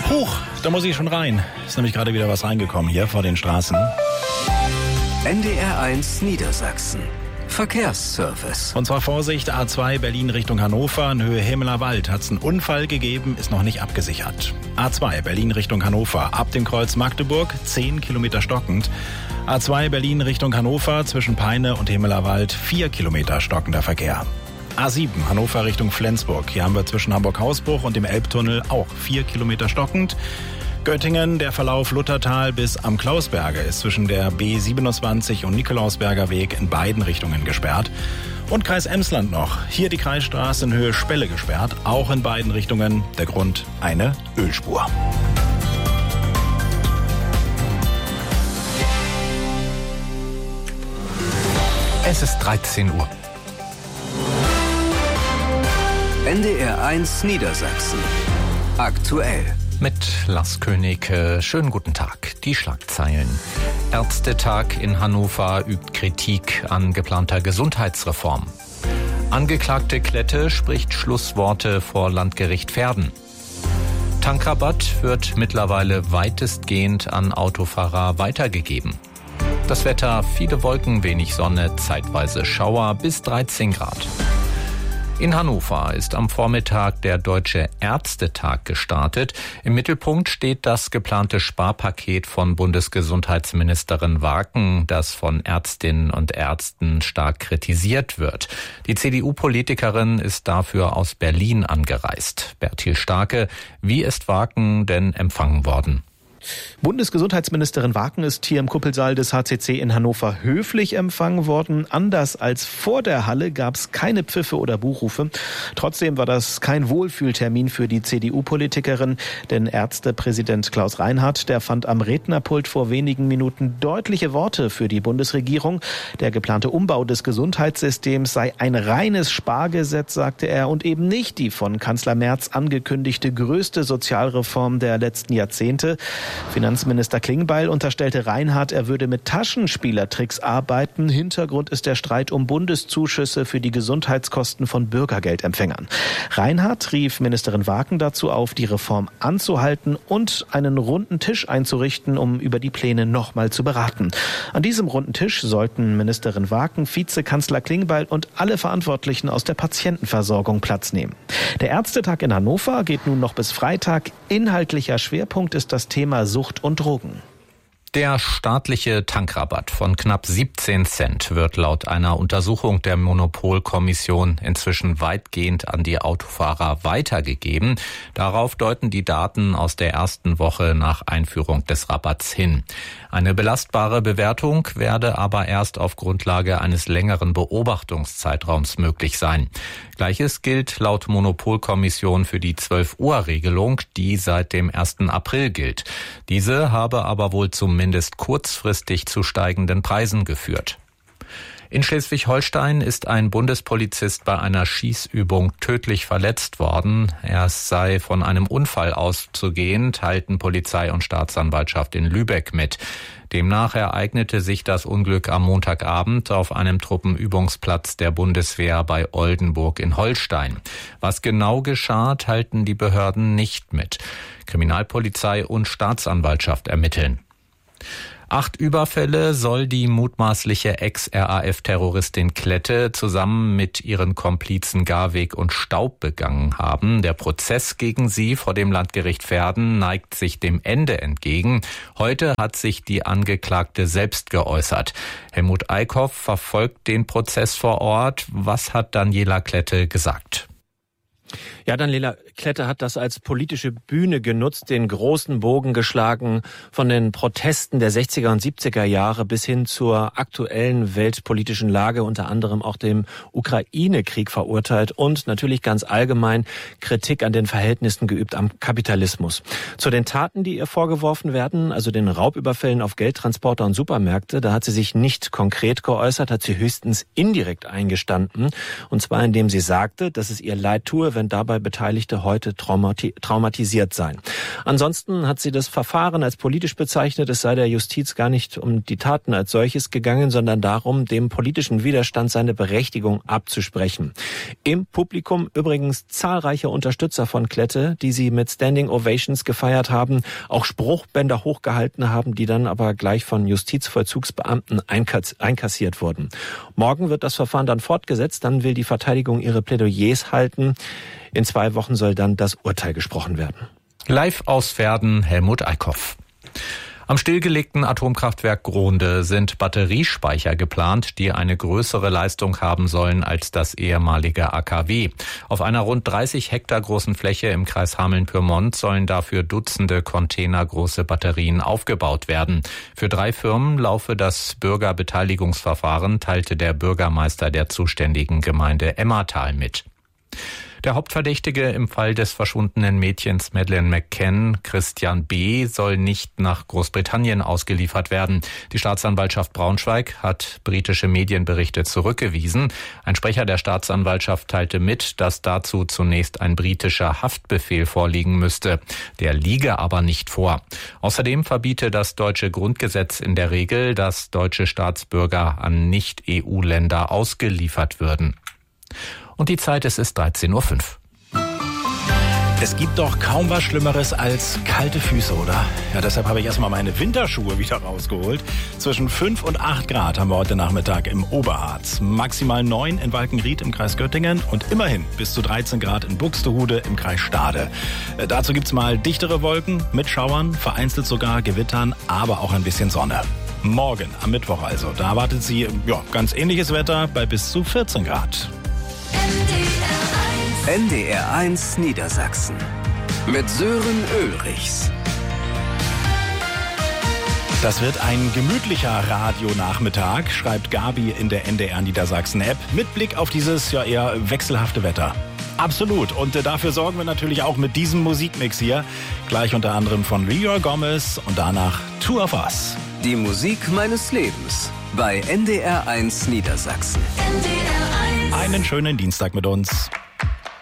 Huch, da muss ich schon rein. Ist nämlich gerade wieder was reingekommen hier vor den Straßen. NDR1 Niedersachsen. Verkehrsservice. Und zwar Vorsicht, A2 Berlin Richtung Hannover, in Höhe Himmeler Wald hat es einen Unfall gegeben, ist noch nicht abgesichert. A2 Berlin Richtung Hannover, ab dem Kreuz Magdeburg, 10 Kilometer stockend. A2 Berlin Richtung Hannover, zwischen Peine und Himmeler Wald, 4 Kilometer stockender Verkehr. A7 Hannover Richtung Flensburg, hier haben wir zwischen Hamburg-Hausbruch und dem Elbtunnel auch 4 Kilometer stockend. Göttingen, der Verlauf Luthertal bis am Klausberger ist zwischen der B27 und Nikolausberger Weg in beiden Richtungen gesperrt. Und Kreis Emsland noch. Hier die Kreisstraße in Höhe Spelle gesperrt, auch in beiden Richtungen. Der Grund eine Ölspur. Es ist 13 Uhr. NDR1 Niedersachsen. Aktuell. Mit Lars König, schönen guten Tag. Die Schlagzeilen. Ärztetag in Hannover übt Kritik an geplanter Gesundheitsreform. Angeklagte Klette spricht Schlussworte vor Landgericht Verden. Tankrabatt wird mittlerweile weitestgehend an Autofahrer weitergegeben. Das Wetter, viele Wolken, wenig Sonne, zeitweise Schauer bis 13 Grad. In Hannover ist am Vormittag der Deutsche Ärztetag gestartet. Im Mittelpunkt steht das geplante Sparpaket von Bundesgesundheitsministerin Waken, das von Ärztinnen und Ärzten stark kritisiert wird. Die CDU-Politikerin ist dafür aus Berlin angereist. Bertil Starke, wie ist Waken denn empfangen worden? Bundesgesundheitsministerin Waken ist hier im Kuppelsaal des HCC in Hannover höflich empfangen worden. Anders als vor der Halle gab es keine Pfiffe oder Buchrufe. Trotzdem war das kein Wohlfühltermin für die CDU-Politikerin, denn Ärztepräsident Klaus Reinhardt, der fand am Rednerpult vor wenigen Minuten deutliche Worte für die Bundesregierung. Der geplante Umbau des Gesundheitssystems sei ein reines Spargesetz, sagte er, und eben nicht die von Kanzler Merz angekündigte größte Sozialreform der letzten Jahrzehnte. Finanzminister Klingbeil unterstellte Reinhardt, er würde mit Taschenspielertricks arbeiten. Hintergrund ist der Streit um Bundeszuschüsse für die Gesundheitskosten von Bürgergeldempfängern. Reinhardt rief Ministerin Waken dazu auf, die Reform anzuhalten und einen runden Tisch einzurichten, um über die Pläne nochmal zu beraten. An diesem runden Tisch sollten Ministerin Waken, Vizekanzler Klingbeil und alle Verantwortlichen aus der Patientenversorgung Platz nehmen. Der Ärztetag in Hannover geht nun noch bis Freitag. Inhaltlicher Schwerpunkt ist das Thema Sucht und Drogen. Der staatliche Tankrabatt von knapp 17 Cent wird laut einer Untersuchung der Monopolkommission inzwischen weitgehend an die Autofahrer weitergegeben. Darauf deuten die Daten aus der ersten Woche nach Einführung des Rabatts hin. Eine belastbare Bewertung werde aber erst auf Grundlage eines längeren Beobachtungszeitraums möglich sein. Gleiches gilt laut Monopolkommission für die 12-Uhr-Regelung, die seit dem 1. April gilt. Diese habe aber wohl zumindest kurzfristig zu steigenden Preisen geführt. In Schleswig-Holstein ist ein Bundespolizist bei einer Schießübung tödlich verletzt worden. Er sei von einem Unfall auszugehen, teilten Polizei und Staatsanwaltschaft in Lübeck mit. Demnach ereignete sich das Unglück am Montagabend auf einem Truppenübungsplatz der Bundeswehr bei Oldenburg in Holstein. Was genau geschah, teilten die Behörden nicht mit. Kriminalpolizei und Staatsanwaltschaft ermitteln. 8 Überfälle soll die mutmaßliche Ex-RAF-Terroristin Klette zusammen mit ihren Komplizen Garweg und Staub begangen haben. Der Prozess gegen sie vor dem Landgericht Verden neigt sich dem Ende entgegen. Heute hat sich die Angeklagte selbst geäußert. Helmut Eickhoff verfolgt den Prozess vor Ort. Was hat Daniela Klette gesagt? Ja, Daniela Klette hat das als politische Bühne genutzt, den großen Bogen geschlagen von den Protesten der 60er und 70er Jahre bis hin zur aktuellen weltpolitischen Lage, unter anderem auch dem Ukraine-Krieg verurteilt und natürlich ganz allgemein Kritik an den Verhältnissen geübt am Kapitalismus. Zu den Taten, die ihr vorgeworfen werden, also den Raubüberfällen auf Geldtransporter und Supermärkte, da hat sie sich nicht konkret geäußert, hat sie höchstens indirekt eingestanden. Und zwar indem sie sagte, dass es ihr leid tue, wenn dabei Beteiligte heute traumatisiert seien. Ansonsten hat sie das Verfahren als politisch bezeichnet. Es sei der Justiz gar nicht um die Taten als solches gegangen, sondern darum, dem politischen Widerstand seine Berechtigung abzusprechen. Im Publikum übrigens zahlreiche Unterstützer von Klette, die sie mit Standing Ovations gefeiert haben, auch Spruchbänder hochgehalten haben, die dann aber gleich von Justizvollzugsbeamten einkassiert wurden. Morgen wird das Verfahren dann fortgesetzt, dann will die Verteidigung ihre Plädoyers halten. In 2 Wochen soll dann das Urteil gesprochen werden. Live aus Verden, Helmut Eickhoff. Am stillgelegten Atomkraftwerk Gronde sind Batteriespeicher geplant, die eine größere Leistung haben sollen als das ehemalige AKW. Auf einer rund 30 Hektar großen Fläche im Kreis Hameln-Pyrmont sollen dafür Dutzende containergroße Batterien aufgebaut werden. Für 3 Firmen laufe das Bürgerbeteiligungsverfahren, teilte der Bürgermeister der zuständigen Gemeinde Emmertal mit. Der Hauptverdächtige im Fall des verschwundenen Mädchens Madeleine McCann, Christian B., soll nicht nach Großbritannien ausgeliefert werden. Die Staatsanwaltschaft Braunschweig hat britische Medienberichte zurückgewiesen. Ein Sprecher der Staatsanwaltschaft teilte mit, dass dazu zunächst ein britischer Haftbefehl vorliegen müsste. Der liege aber nicht vor. Außerdem verbiete das deutsche Grundgesetz in der Regel, dass deutsche Staatsbürger an Nicht-EU-Länder ausgeliefert würden. Und die Zeit, es ist 13:05 Uhr. Es gibt doch kaum was Schlimmeres als kalte Füße, oder? Ja, deshalb habe ich erstmal meine Winterschuhe wieder rausgeholt. Zwischen 5 und 8 Grad haben wir heute Nachmittag im Oberharz. Maximal 9 in Walkenried im Kreis Göttingen und immerhin bis zu 13 Grad in Buxtehude im Kreis Stade. Dazu gibt's mal dichtere Wolken mit Schauern, vereinzelt sogar Gewittern, aber auch ein bisschen Sonne. Morgen, am Mittwoch also, da erwartet Sie ganz ähnliches Wetter bei bis zu 14 Grad. NDR 1 Niedersachsen mit Sören Ulrichs. Das wird ein gemütlicher Radionachmittag, schreibt Gabi in der NDR Niedersachsen App, mit Blick auf dieses eher wechselhafte Wetter. Absolut. Und dafür sorgen wir natürlich auch mit diesem Musikmix hier. Gleich unter anderem von Leroy Gomez und danach Two of Us. Die Musik meines Lebens bei NDR 1 Niedersachsen. Einen schönen Dienstag mit uns.